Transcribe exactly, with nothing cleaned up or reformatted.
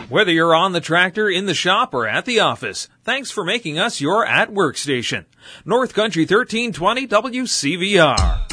Whether you're on the tractor, in the shop, or at the office, thanks for making us your at-work station. North Country thirteen twenty W C V R.